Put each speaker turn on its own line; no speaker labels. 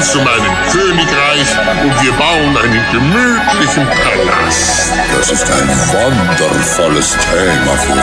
zu meinem Königreich und wir bauen einen gemütlichen Palast.
Das ist ein wundervolles Thema für